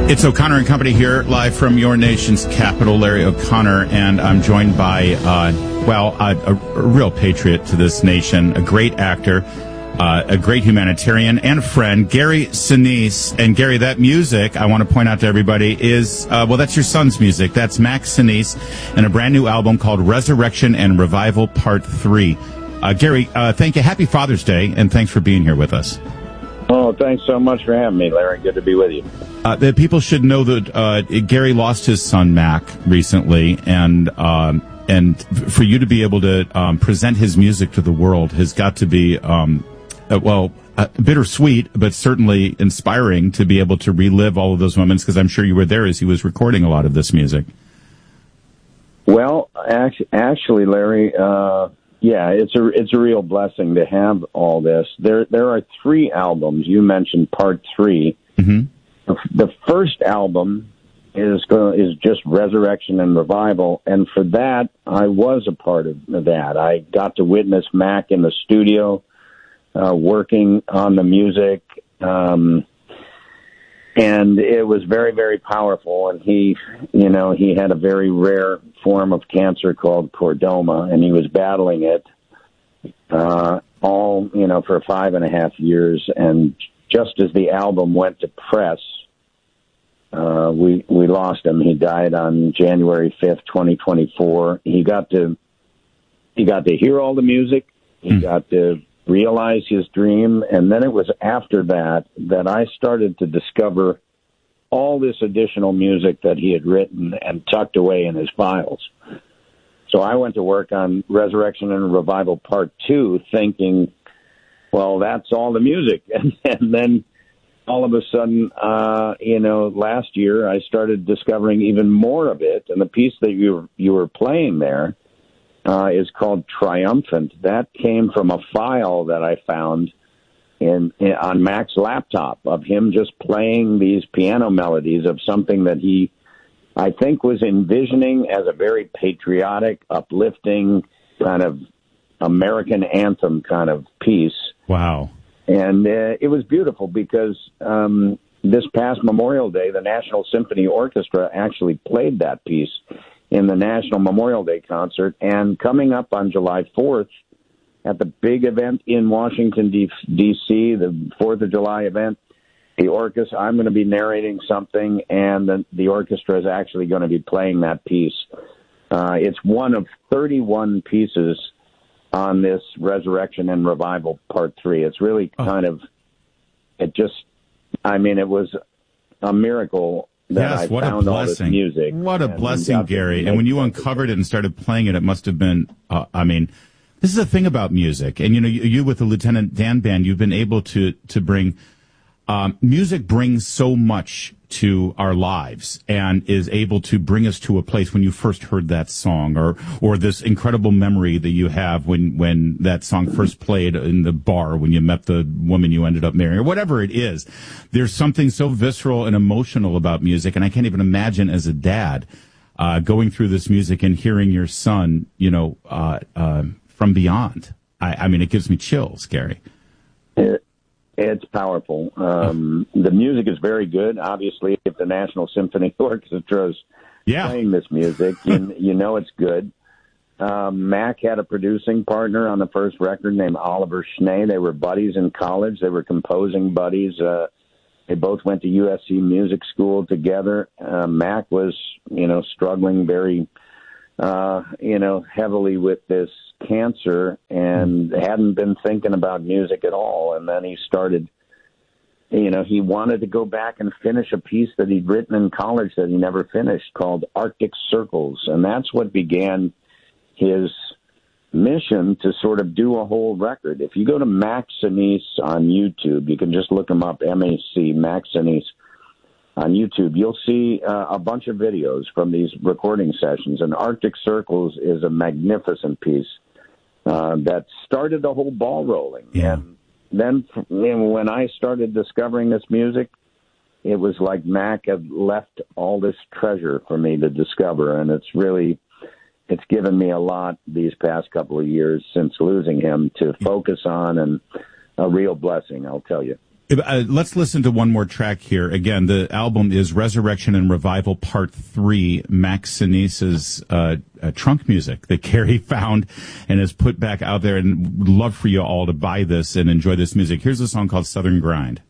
It's O'Connor and Company here, live from your nation's capital, Larry O'Connor, and I'm joined by, a real patriot to this nation, a great actor, a great humanitarian, and a friend, Gary Sinise. And Gary, that music, I want to point out to everybody, is, that's your son's music. That's Max Sinise, and a brand new album called Resurrection and Revival Part 3. Gary, thank you. Happy Father's Day, and thanks for being here with us. Oh, thanks so much for having me, Larry. Good to be with you. That people should know that Gary lost his son Mac recently, and for you to be able to present his music to the world has got to be bittersweet, but certainly inspiring to be able to relive all of those moments. Because I'm sure you were there as he was recording a lot of this music. Well, actually, Larry. Yeah, it's a real blessing to have all this. There are 3 albums. You mentioned Part 3. Mm-hmm. The first album is just Resurrection and Revival, and for that, I was a part of that. I got to witness Mac in the studio working on the music, and it was very, very powerful. And he had a very rare form of cancer called chordoma, and he was battling it for 5.5 years. And just as the album went to press, we lost him. He died on January 5th, 2024. He got to hear all the music. He got to realize his dream. And then it was after that I started to discover all this additional music that he had written and tucked away in his files. So I went to work on Resurrection and Revival Part 2 thinking, well, that's all the music. And then all of a sudden, last year I started discovering even more of it. And the piece that you were playing there is called Triumphant. That came from a file that I found on Mac's laptop of him just playing these piano melodies of something that he, I think, was envisioning as a very patriotic, uplifting kind of American anthem kind of piece. Wow. And it was beautiful because this past Memorial Day, the National Symphony Orchestra actually played that piece in the National Memorial Day concert. And coming up on July 4th, at the big event in Washington, D.C., the 4th of July event, the orchestra, I'm going to be narrating something, and the orchestra is actually going to be playing that piece. It's one of 31 pieces on this Resurrection and Revival Part 3. It's really it was a miracle that I found all this music. What a blessing, Gary. And when you uncovered it and started playing it, it must have been, this is the thing about music. And, you with the Lieutenant Dan Band, you've been able to bring, music brings so much to our lives and is able to bring us to a place when you first heard that song or this incredible memory that you have when that song first played in the bar when you met the woman you ended up marrying or whatever it is. There's something so visceral and emotional about music. And I can't even imagine as a dad, going through this music and hearing your son, from beyond. It gives me chills, Gary. It's powerful. The music is very good. Obviously, if the National Symphony Orchestra is playing this music, it's good. Mac had a producing partner on the first record named Oliver Schnee. They were buddies in college. They were composing buddies. They both went to USC Music School together. Mac was, struggling very heavily with this cancer and hadn't been thinking about music at all. And then he started, he wanted to go back and finish a piece that he'd written in college that he never finished called Arctic Circles. And that's what began his mission to sort of do a whole record. If you go to Max Sinise on YouTube, you can just look him up, M-A-C, Max Sinise. On YouTube, you'll see a bunch of videos from these recording sessions, and Arctic Circles is a magnificent piece that started the whole ball rolling. Yeah. And then when I started discovering this music, it was like Mac had left all this treasure for me to discover, and it's given me a lot these past couple of years since losing him to focus on, and a real blessing, I'll tell you. Let's listen to one more track here. Again, the album is Resurrection and Revival Part 3, Max Sinise's trunk music that Carrie found and has put back out there, and would love for you all to buy this and enjoy this music. Here's a song called Southern Grind.